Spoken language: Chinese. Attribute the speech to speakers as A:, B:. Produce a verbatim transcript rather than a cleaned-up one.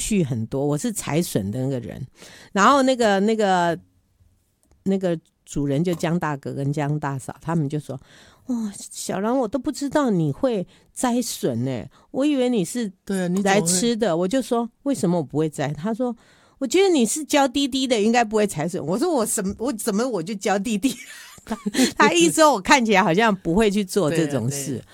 A: 趣很多，我是采笋的那个人，然后那个那个那个主人就江大哥跟江大嫂，他们就说：“哇，小兰，我都不知道你会摘笋呢，我以为你是来吃的。”我就说：“为什么我不会摘？”他说：“我觉得你是娇滴滴的，应该不会采笋。”我说：“我什么？我怎么我就娇滴滴？”他意思说我看起来好像不会去做这种事。